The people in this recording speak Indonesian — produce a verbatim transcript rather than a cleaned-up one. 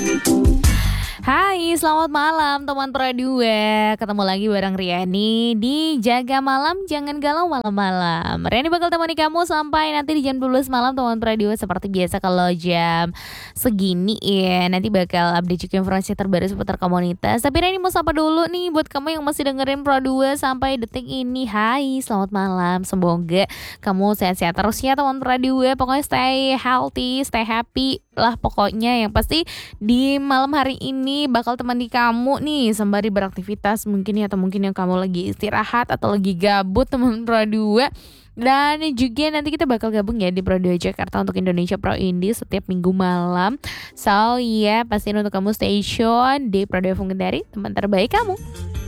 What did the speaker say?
Hai, selamat malam teman Pro dua. Ketemu lagi bareng Riani di Jaga Malam Jangan Galau Malam-malam. Riani bakal temani kamu sampai nanti di jam dua belas malam teman Pro dua. Seperti biasa kalau jam segini ya, nanti bakal update juga informasi terbaru seputar komunitas. Tapi Riani mau sapa dulu nih buat kamu yang masih dengerin Pro dua sampai detik ini. Hai, selamat malam. Semoga kamu sehat-sehat terus ya teman Pro dua. Pokoknya stay healthy, stay happy lah pokoknya. Yang pasti di malam hari ini bakal temani kamu nih sembari beraktivitas mungkin ya, atau mungkin yang kamu lagi istirahat atau lagi gabut teman Pro dua. Dan juga nanti kita bakal gabung ya di Pro dua Jakarta untuk Indonesia Pro Indie setiap minggu malam. So ya, yeah, pastiin untuk kamu stay tune di Pro dua Fungkendari, teman terbaik kamu.